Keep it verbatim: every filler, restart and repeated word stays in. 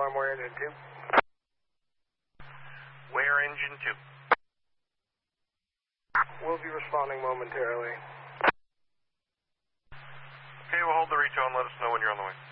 confirm where engine two. Where engine two? We'll be responding momentarily. Okay, we'll hold the reach on. Let us know when you're on the way.